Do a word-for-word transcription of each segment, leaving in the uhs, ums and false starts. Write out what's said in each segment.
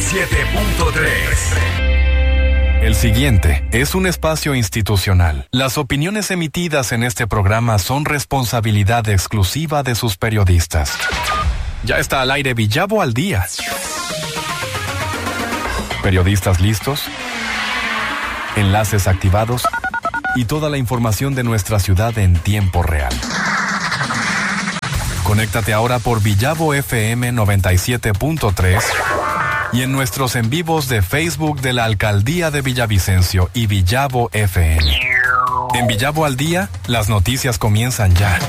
siete punto tres. El siguiente es un espacio institucional. Las opiniones emitidas en este programa son responsabilidad exclusiva de sus periodistas. Ya está al aire Villavo al Día. Periodistas listos, enlaces activados y toda la información de nuestra ciudad en tiempo real. Conéctate ahora por Villavo F M noventa y siete punto tres y en nuestros en vivos de Facebook de la Alcaldía de Villavicencio y Villavo F M. En Villavo al Día, las noticias comienzan ya.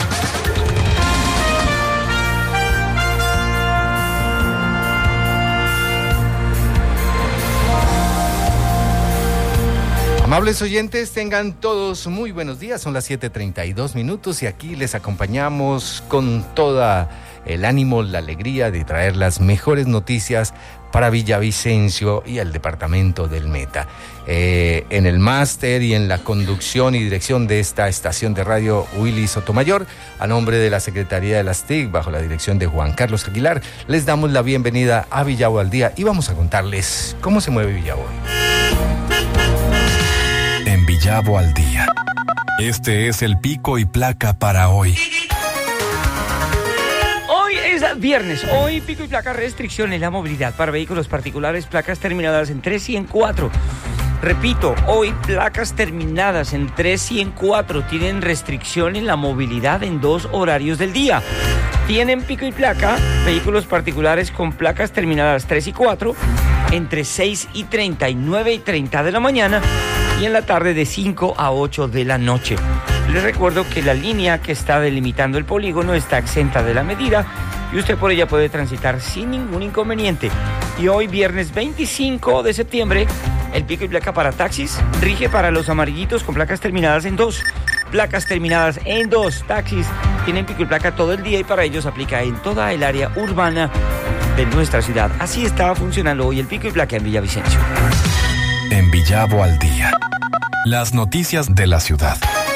Amables oyentes, tengan todos muy buenos días. Son las siete treinta y dos minutos y aquí les acompañamos con toda el ánimo, la alegría de traer las mejores noticias para Villavicencio y el departamento del Meta. Eh, en el máster y en la conducción y dirección de esta estación de radio, Willy Sotomayor, a nombre de la Secretaría de las T I C, bajo la dirección de Juan Carlos Aguilar, les damos la bienvenida a Villavo al Día y vamos a contarles cómo se mueve Villavo hoy. En Villavo al Día. Este es el pico y placa para hoy. Hoy es viernes. Hoy pico y placa, restricciones la movilidad para vehículos particulares, placas terminadas en tres y en cuatro. Repito, hoy placas terminadas en tres y en cuatro tienen restricción en la movilidad en dos horarios del día. Tienen pico y placa vehículos particulares con placas terminadas tres y cuatro entre seis y treinta y nueve y treinta de la mañana y en la tarde de cinco a ocho de la noche. Les recuerdo que la línea que está delimitando el polígono está exenta de la medida y usted por ella puede transitar sin ningún inconveniente. Y hoy, viernes veinticinco de septiembre, el pico y placa para taxis rige para los amarillitos con placas terminadas en dos. Placas terminadas en dos. Taxis tienen pico y placa todo el día y para ellos aplica en toda el área urbana de nuestra ciudad. Así estaba funcionando hoy el pico y placa en Villavicencio. En Villavo al Día. Las noticias de la ciudad.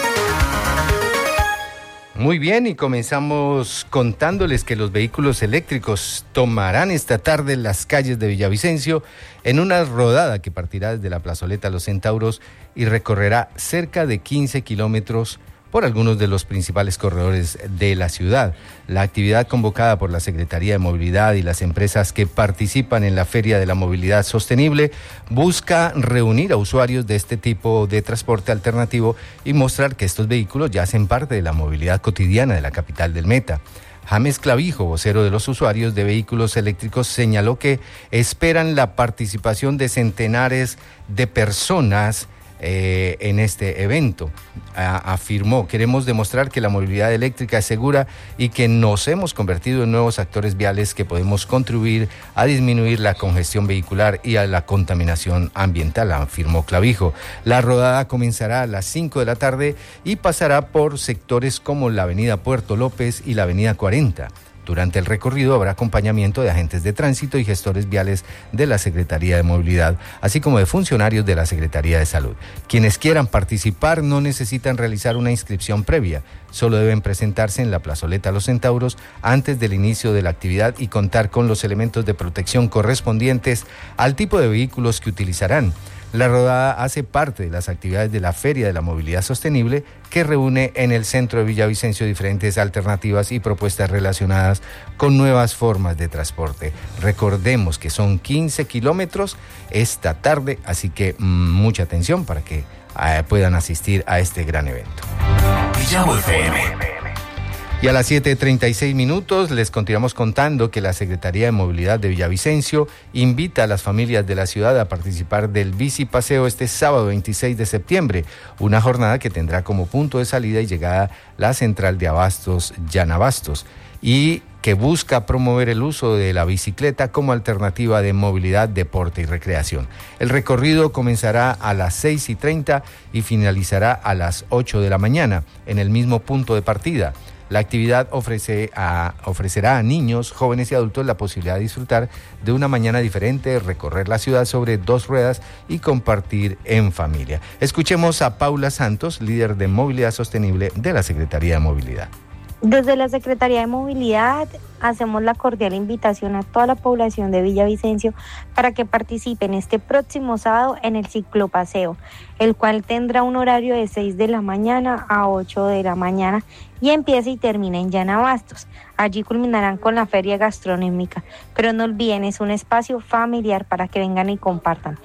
Muy bien, y comenzamos contándoles que los vehículos eléctricos tomarán esta tarde las calles de Villavicencio en una rodada que partirá desde la plazoleta Los Centauros y recorrerá cerca de quince kilómetros por algunos de los principales corredores de la ciudad. La actividad convocada por la Secretaría de Movilidad y las empresas que participan en la Feria de la Movilidad Sostenible busca reunir a usuarios de este tipo de transporte alternativo y mostrar que estos vehículos ya hacen parte de la movilidad cotidiana de la capital del Meta. James Clavijo, vocero de los usuarios de vehículos eléctricos, señaló que esperan la participación de centenares de personas Eh, en este evento. A, afirmó, queremos demostrar que la movilidad eléctrica es segura y que nos hemos convertido en nuevos actores viales que podemos contribuir a disminuir la congestión vehicular y a la contaminación ambiental, afirmó Clavijo. La rodada comenzará a las cinco de la tarde y pasará por sectores como la avenida Puerto López y la avenida cuarenta. Durante el recorrido habrá acompañamiento de agentes de tránsito y gestores viales de la Secretaría de Movilidad, así como de funcionarios de la Secretaría de Salud. Quienes quieran participar no necesitan realizar una inscripción previa, solo deben presentarse en la plazoleta Los Centauros antes del inicio de la actividad y contar con los elementos de protección correspondientes al tipo de vehículos que utilizarán. La rodada hace parte de las actividades de la Feria de la Movilidad Sostenible, que reúne en el centro de Villavicencio diferentes alternativas y propuestas relacionadas con nuevas formas de transporte. Recordemos que son quince kilómetros esta tarde, así que mmm, mucha atención para que eh, puedan asistir a este gran evento. Villavo F M. Y a las siete treinta y seis minutos les continuamos contando que la Secretaría de Movilidad de Villavicencio invita a las familias de la ciudad a participar del bicipaseo este sábado veintiséis de septiembre, una jornada que tendrá como punto de salida y llegada la central de abastos Llanabastos y que busca promover el uso de la bicicleta como alternativa de movilidad, deporte y recreación. El recorrido comenzará a las seis y treinta y finalizará a las ocho de la mañana en el mismo punto de partida. La actividad ofrece a, ofrecerá a niños, jóvenes y adultos la posibilidad de disfrutar de una mañana diferente, recorrer la ciudad sobre dos ruedas y compartir en familia. Escuchemos a Paula Santos, líder de Movilidad Sostenible de la Secretaría de Movilidad. Desde la Secretaría de Movilidad hacemos la cordial invitación a toda la población de Villavicencio para que participen este próximo sábado en el ciclopaseo, el cual tendrá un horario de seis de la mañana a ocho de la mañana y empieza y termina en Llana Bastos. Allí culminarán con la feria gastronómica, pero no olviden, es un espacio familiar para que vengan y compartan.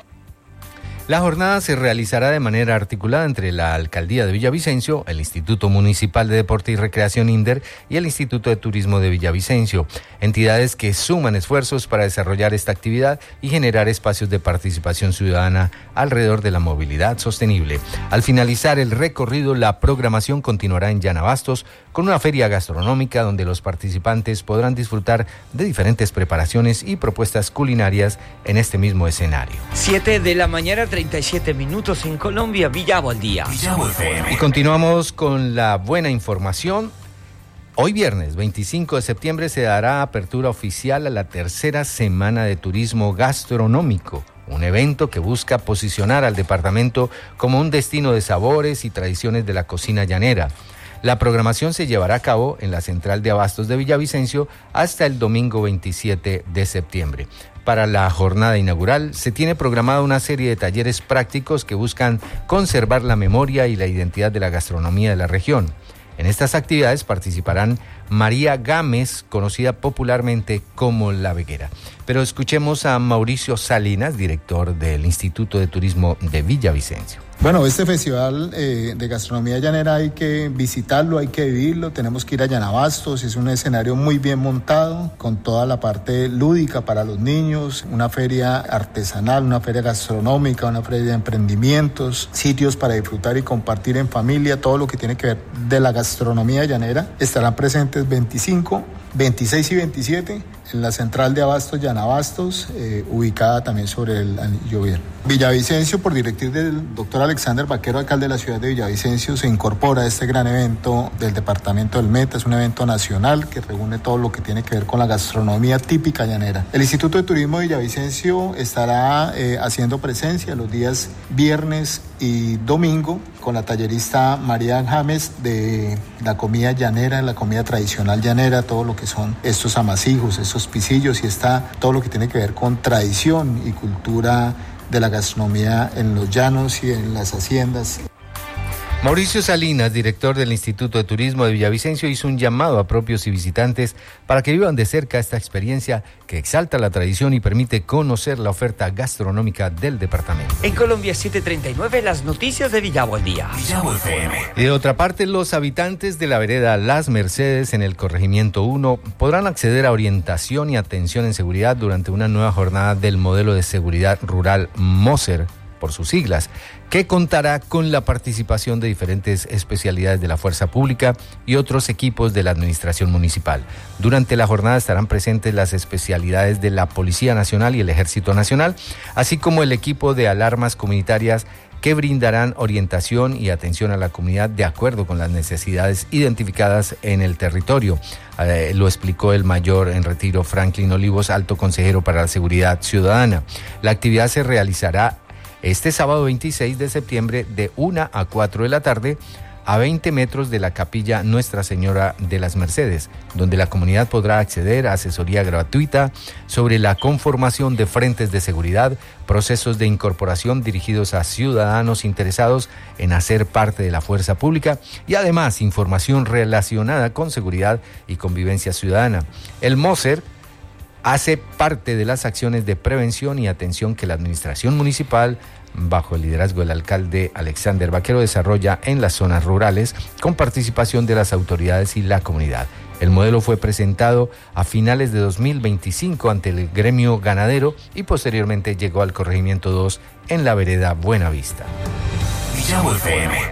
La jornada se realizará de manera articulada entre la Alcaldía de Villavicencio, el Instituto Municipal de Deporte y Recreación INDER y el Instituto de Turismo de Villavicencio, entidades que suman esfuerzos para desarrollar esta actividad y generar espacios de participación ciudadana alrededor de la movilidad sostenible. Al finalizar el recorrido, la programación continuará en Llana Bastos con una feria gastronómica donde los participantes podrán disfrutar de diferentes preparaciones y propuestas culinarias en este mismo escenario. siete de la mañana, treinta y siete minutos en Colombia. Villavo al día. Villavo F M. Y continuamos con la buena información. Hoy viernes veinticinco de septiembre se dará apertura oficial a la tercera semana de turismo gastronómico, un evento que busca posicionar al departamento como un destino de sabores y tradiciones de la cocina llanera. La programación se llevará a cabo en la Central de Abastos de Villavicencio hasta el domingo veintisiete de septiembre. Para la jornada inaugural se tiene programada una serie de talleres prácticos que buscan conservar la memoria y la identidad de la gastronomía de la región. En estas actividades participarán María Gámez, conocida popularmente como La Veguera. Pero escuchemos a Mauricio Salinas, director del Instituto de Turismo de Villavicencio. Bueno, este festival eh, de gastronomía llanera hay que visitarlo, hay que vivirlo, tenemos que ir a Llana Bastos, es un escenario muy bien montado, con toda la parte lúdica para los niños, una feria artesanal, una feria gastronómica, una feria de emprendimientos, sitios para disfrutar y compartir en familia, todo lo que tiene que ver de la gastronomía llanera. Estarán presentes veinticinco, veintiséis y veintisiete en la Central de Abastos, Llana Bastos, eh, ubicada también sobre el Anillo Viejo. Villavicencio, por directriz del doctor Alexander Vaquero, alcalde de la ciudad de Villavicencio, se incorpora a este gran evento del departamento del Meta. Es un evento nacional que reúne todo lo que tiene que ver con la gastronomía típica llanera. El Instituto de Turismo de Villavicencio estará eh, haciendo presencia los días viernes y domingo con la tallerista María James de la comida llanera, la comida tradicional llanera, todo lo que son estos amasijos, estos pisillos y está todo lo que tiene que ver con tradición y cultura de la gastronomía en los llanos y en las haciendas. Mauricio Salinas, director del Instituto de Turismo de Villavicencio, hizo un llamado a propios y visitantes para que vivan de cerca esta experiencia que exalta la tradición y permite conocer la oferta gastronómica del departamento. En Colombia, siete treinta y nueve, las noticias de Villavo al día. Villavo F M. Y de otra parte, los habitantes de la vereda Las Mercedes en el corregimiento uno podrán acceder a orientación y atención en seguridad durante una nueva jornada del modelo de seguridad rural MOSER, por sus siglas, que contará con la participación de diferentes especialidades de la fuerza pública y otros equipos de la administración municipal. Durante la jornada estarán presentes las especialidades de la Policía Nacional y el Ejército Nacional, así como el equipo de alarmas comunitarias que brindarán orientación y atención a la comunidad de acuerdo con las necesidades identificadas en el territorio. Eh, lo explicó el mayor en retiro Franklin Olivos, alto consejero para la seguridad ciudadana. La actividad se realizará este sábado veintiséis de septiembre de una a cuatro de la tarde a veinte metros de la capilla Nuestra Señora de las Mercedes, donde la comunidad podrá acceder a asesoría gratuita sobre la conformación de frentes de seguridad, procesos de incorporación dirigidos a ciudadanos interesados en hacer parte de la fuerza pública y además información relacionada con seguridad y convivencia ciudadana. El MOSER hace parte de las acciones de prevención y atención que la administración municipal, bajo el liderazgo del alcalde Alexander Vaquero, desarrolla en las zonas rurales con participación de las autoridades y la comunidad. El modelo fue presentado a finales de dos mil veinticinco ante el gremio ganadero y posteriormente llegó al corregimiento dos en la vereda Buenavista. Villavo F M.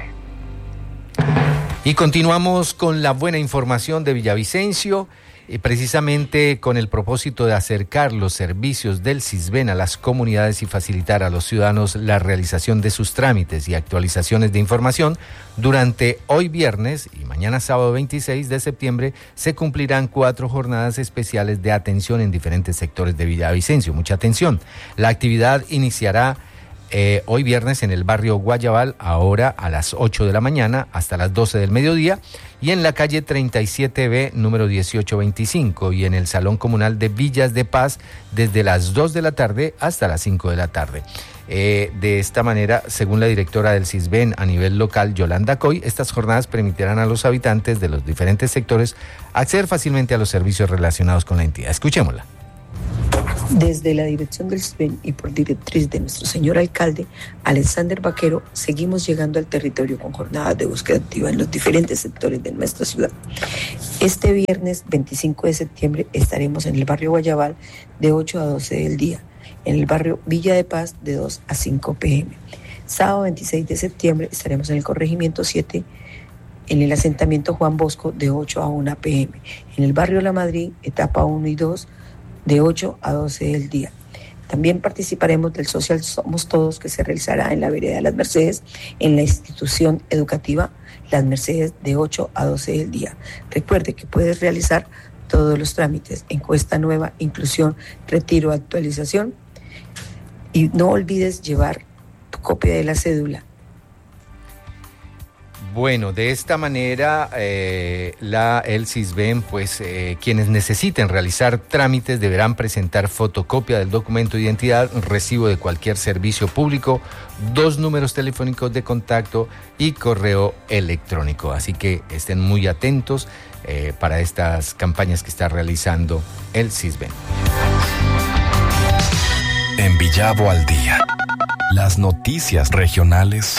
Y continuamos con la buena información de Villavicencio. Y precisamente con el propósito de acercar los servicios del SISBEN a las comunidades y facilitar a los ciudadanos la realización de sus trámites y actualizaciones de información, durante hoy viernes y mañana sábado veintiséis de septiembre se cumplirán cuatro jornadas especiales de atención en diferentes sectores de Villavicencio. Mucha atención. La actividad iniciará eh, hoy viernes en el barrio Guayabal, ahora a las ocho de la mañana hasta las doce del mediodía, y en la calle treinta y siete B, número dieciocho veinticinco, y en el Salón Comunal de Villas de Paz desde las dos de la tarde hasta las cinco de la tarde. Eh, de esta manera, según la directora del CISBEN a nivel local, Yolanda Coy, estas jornadas permitirán a los habitantes de los diferentes sectores acceder fácilmente a los servicios relacionados con la entidad. Escuchémosla. Desde la dirección del CISBEN y por directriz de nuestro señor alcalde, Alexander Vaquero, seguimos llegando al territorio con jornadas de búsqueda activa en los diferentes sectores de nuestra ciudad. Este viernes veinticinco de septiembre estaremos en el barrio Guayabal de ocho a doce del día, en el barrio Villa de Paz de dos a cinco pm. Sábado veintiséis de septiembre estaremos en el corregimiento siete, en el asentamiento Juan Bosco de ocho a una pm, en el barrio La Madrid, etapa uno y dos, de ocho a doce del día. También participaremos del Social Somos Todos, que se realizará en la vereda de Las Mercedes, en la institución educativa Las Mercedes, de ocho a doce del día. Recuerde que puedes realizar todos los trámites: encuesta nueva, inclusión, retiro, actualización, y no olvides llevar tu copia de la cédula. Bueno, de esta manera, eh, la, el CISBEN, pues eh, quienes necesiten realizar trámites deberán presentar fotocopia del documento de identidad, recibo de cualquier servicio público, dos números telefónicos de contacto y correo electrónico. Así que estén muy atentos eh, para estas campañas que está realizando el CISBEN. En Villavo al día, las noticias regionales.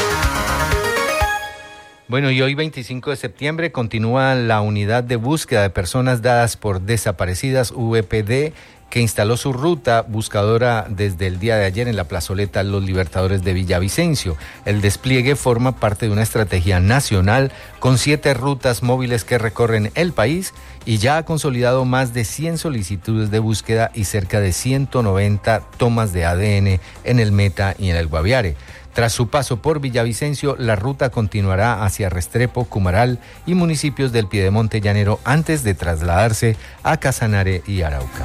Bueno, y hoy veinticinco de septiembre continúa la unidad de búsqueda de personas dadas por desaparecidas, U E P D, que instaló su ruta buscadora desde el día de ayer en la plazoleta Los Libertadores de Villavicencio. El despliegue forma parte de una estrategia nacional con siete rutas móviles que recorren el país y ya ha consolidado más de cien solicitudes de búsqueda y cerca de ciento noventa tomas de A D N en el Meta y en el Guaviare. Tras su paso por Villavicencio, la ruta continuará hacia Restrepo, Cumaral y municipios del Piedemonte Llanero antes de trasladarse a Casanare y Arauca.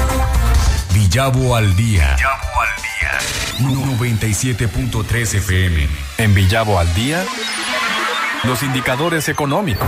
Villavo al día. Villavo al día. noventa y siete punto tres F M. En Villavo al día, los indicadores económicos.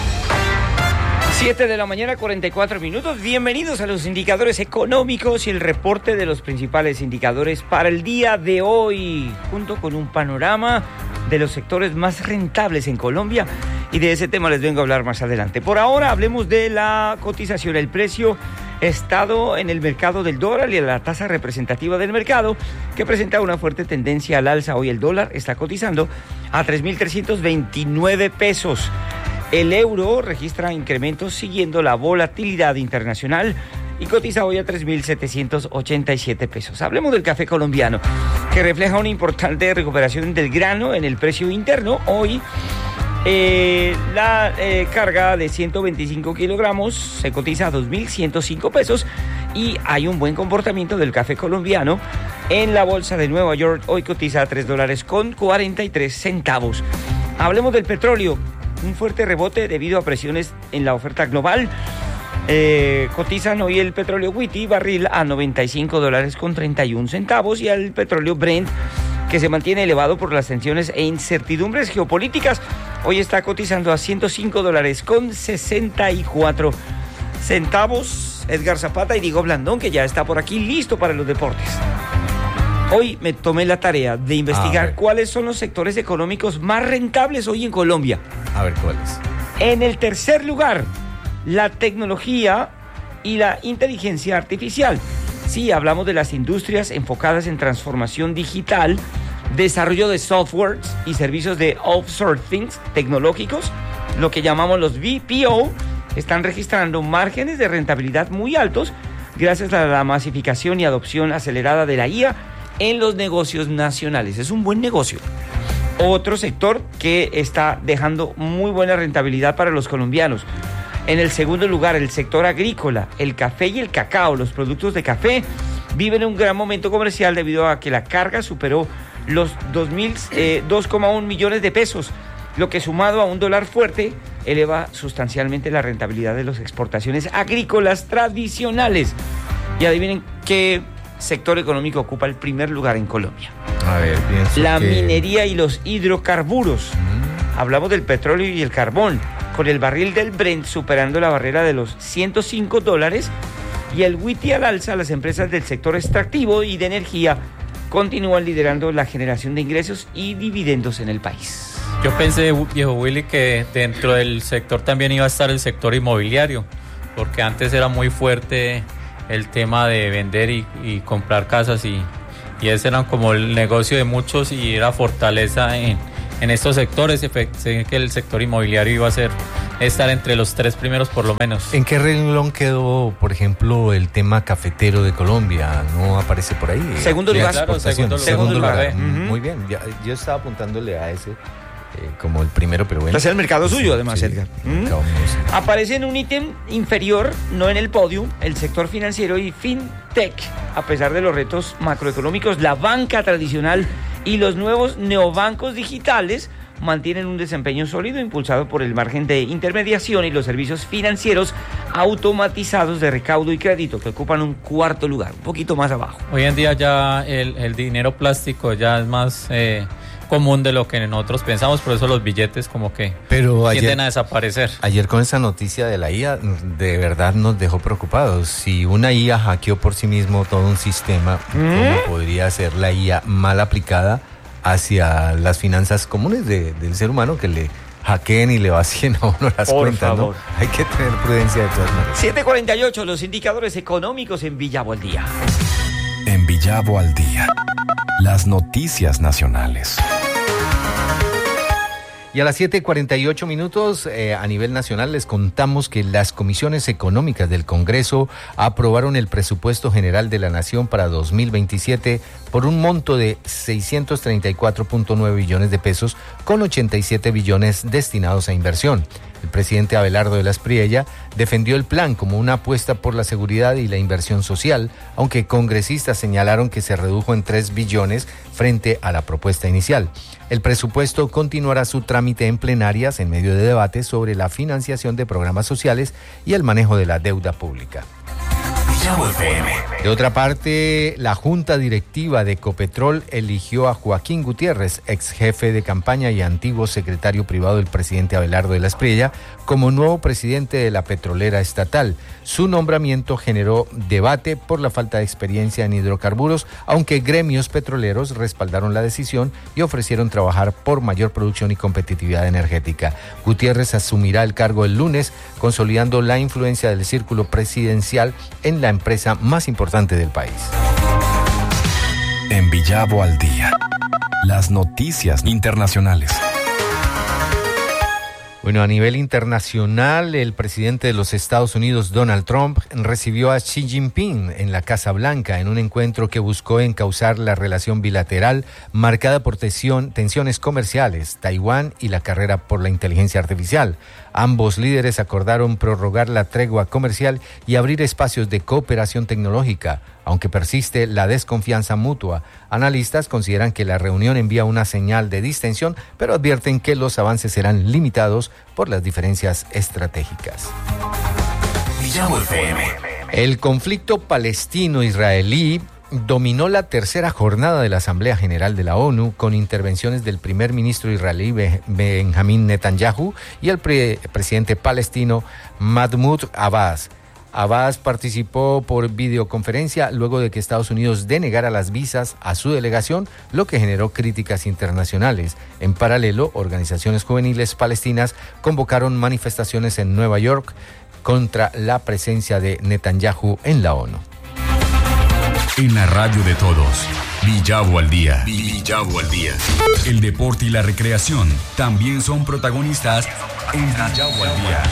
siete de la mañana, cuarenta y cuatro minutos. Bienvenidos a los indicadores económicos y el reporte de los principales indicadores para el día de hoy, junto con un panorama de los sectores más rentables en Colombia, y de ese tema les vengo a hablar más adelante. Por ahora hablemos de la cotización, el precio estado en el mercado del dólar y la tasa representativa del mercado, que presenta una fuerte tendencia al alza. Hoy el dólar está cotizando a tres mil trescientos veintinueve pesos. El euro registra incrementos siguiendo la volatilidad internacional y cotiza hoy a tres mil setecientos ochenta y siete pesos. Hablemos del café colombiano, que refleja una importante recuperación del grano en el precio interno. Hoy eh, la eh, carga de ciento veinticinco kilogramos se cotiza a dos mil ciento cinco pesos y hay un buen comportamiento del café colombiano en la bolsa de Nueva York. Hoy cotiza a tres dólares con cuarenta y tres centavos. Hablemos del petróleo. Un fuerte rebote debido a presiones en la oferta global. Eh, cotizan hoy el petróleo Wheaty barril a noventa y cinco dólares con treinta y un centavos y al petróleo Brent, que se mantiene elevado por las tensiones e incertidumbres geopolíticas, hoy está cotizando a ciento cinco dólares con sesenta y cuatro centavos. Edgar Zapata y Diego Blandón, que ya está por aquí listo para los deportes. Hoy me tomé la tarea de investigar cuáles son los sectores económicos más rentables hoy en Colombia. A ver, ¿cuáles? En el tercer lugar, la tecnología y la inteligencia artificial. Sí, hablamos de las industrias enfocadas en transformación digital, desarrollo de softwares y servicios de outsourcing tecnológicos, lo que llamamos los B P O, están registrando márgenes de rentabilidad muy altos gracias a la masificación y adopción acelerada de la I A en los negocios nacionales. Es un buen negocio. Otro sector que está dejando muy buena rentabilidad para los colombianos. En el segundo lugar, el sector agrícola, el café y el cacao. Los productos de café viven un gran momento comercial debido a que la carga superó los dos coma uno millones de pesos, lo que sumado a un dólar fuerte eleva sustancialmente la rentabilidad de las exportaciones agrícolas tradicionales. Y adivinen qué sector económico ocupa el primer lugar en Colombia. A ver, pienso La que... minería y los hidrocarburos. Mm. Hablamos del petróleo y el carbón, con el barril del Brent superando la barrera de los ciento cinco dólares y el W T I al alza. Las empresas del sector extractivo y de energía continúan liderando la generación de ingresos y dividendos en el país. Yo pensé, viejo Willy, que dentro del sector también iba a estar el sector inmobiliario, porque antes era muy fuerte el tema de vender y, y comprar casas y, y ese era como el negocio de muchos y era fortaleza en, en estos sectores. Sé que el sector inmobiliario iba a ser estar entre los tres primeros por lo menos. ¿En qué renglón quedó, por ejemplo, el tema cafetero de Colombia? ¿No aparece por ahí? Segundo lugar. Claro, segundo lugar. Segundo lugar. Uh-huh. Muy bien, ya, yo estaba apuntándole a ese eh, como el primero, pero bueno. Es el mercado suyo, además, sí, Edgar. El mercado ¿Mm? Aparece en un ítem inferior, no en el podio, el sector financiero y fintech. A pesar de los retos macroeconómicos, la banca tradicional y los nuevos neobancos digitales mantienen un desempeño sólido impulsado por el margen de intermediación y los servicios financieros automatizados de recaudo y crédito, que ocupan un cuarto lugar, un poquito más abajo. Hoy en día ya el, el dinero plástico ya es más eh, común de lo que nosotros pensamos, por eso los billetes como que Pero ayer, tienden a desaparecer. Ayer con esa noticia de la I A, de verdad nos dejó preocupados. Si una I A hackeó por sí mismo todo un sistema, ¿Mm? ¿cómo podría ser la I A mal aplicada hacia las finanzas comunes de, del ser humano, que le hackeen y le vacíen a uno las por cuentas, favor. ¿no? Hay que tener prudencia de todas maneras. siete cuarenta y ocho, los indicadores económicos en Villavo al día. En Villavo al día, las noticias nacionales. Y a las siete cuarenta y ocho minutos, eh, a nivel nacional, les contamos que las comisiones económicas del Congreso aprobaron el presupuesto general de la Nación para dos mil veintisiete por un monto de seiscientos treinta y cuatro punto nueve billones de pesos, con ochenta y siete billones destinados a inversión. El presidente Abelardo de la Espriella defendió el plan como una apuesta por la seguridad y la inversión social, aunque congresistas señalaron que se redujo en tres billones frente a la propuesta inicial. El presupuesto continuará su trámite en plenarias en medio de debates sobre la financiación de programas sociales y el manejo de la deuda pública. De otra parte, la Junta Directiva de Ecopetrol eligió a Joaquín Gutiérrez, ex jefe de campaña y antiguo secretario privado del presidente Abelardo de la Espriella, como nuevo presidente de la petrolera estatal. Su nombramiento generó debate por la falta de experiencia en hidrocarburos, aunque gremios petroleros respaldaron la decisión y ofrecieron trabajar por mayor producción y competitividad energética. Gutiérrez asumirá el cargo el lunes, consolidando la influencia del círculo presidencial en la empresa más importante del país. En Villavo al día, las noticias internacionales. Bueno, a nivel internacional, el presidente de los Estados Unidos, Donald Trump, recibió a Xi Jinping en la Casa Blanca en un encuentro que buscó encauzar la relación bilateral marcada por tensión, tensiones comerciales, Taiwán y la carrera por la inteligencia artificial. Ambos líderes acordaron prorrogar la tregua comercial y abrir espacios de cooperación tecnológica, aunque persiste la desconfianza mutua. Analistas consideran que la reunión envía una señal de distensión, pero advierten que los avances serán limitados por las diferencias estratégicas. El conflicto palestino-israelí dominó la tercera jornada de la Asamblea General de la ONU, con intervenciones del primer ministro israelí Benjamín Netanyahu y el pre- presidente palestino Mahmoud Abbas. Abbas participó por videoconferencia luego de que Estados Unidos denegara las visas a su delegación, lo que generó críticas internacionales. En paralelo, organizaciones juveniles palestinas convocaron manifestaciones en Nueva York contra la presencia de Netanyahu en la ONU. En la radio de todos, Villavo al día. Villavo al día. El deporte y la recreación también son protagonistas en Villavo al día.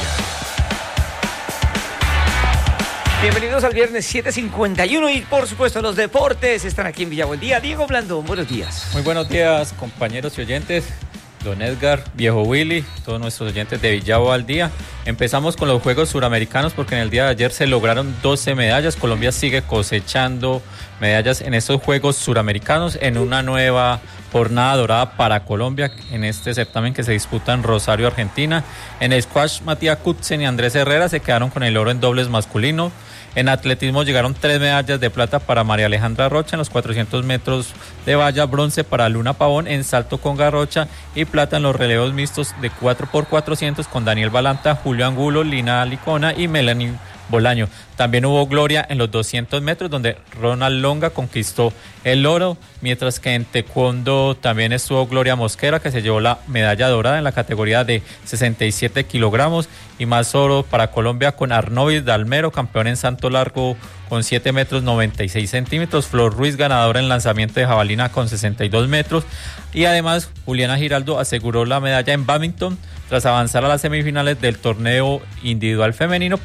Bienvenidos al viernes siete cincuenta y uno y por supuesto los deportes están aquí en Villavo al día. Diego Blandón, buenos días. Muy buenos días, compañeros y oyentes. Don Edgar, viejo Willy, todos nuestros oyentes de Villavo al día. Empezamos con los Juegos Suramericanos porque en el día de ayer se lograron doce medallas. Colombia sigue cosechando medallas en estos Juegos Suramericanos en una nueva jornada dorada para Colombia en este certamen que se disputa en Rosario, Argentina. En el squash, Matías Kutzen y Andrés Herrera se quedaron con el oro en dobles masculino. En atletismo llegaron tres medallas de plata para María Alejandra Rocha en los cuatrocientos metros de valla, bronce para Luna Pavón en salto con garrocha y plata en los relevos mixtos de cuatro por cuatrocientos con Daniel Balanta, Julio Angulo, Lina Licona y Melanie Bolaño. También hubo gloria en los doscientos metros donde Ronald Longa conquistó el oro, mientras que en taekwondo también estuvo Gloria Mosquera, que se llevó la medalla dorada en la categoría de sesenta y siete kilogramos, y más oro para Colombia con Arnovis Dalmero, campeón en salto largo con siete metros noventa y seis centímetros, Flor Ruiz ganadora en lanzamiento de jabalina con sesenta y dos metros, y además Juliana Giraldo aseguró la medalla en bádminton tras avanzar a las semifinales del torneo individual femenino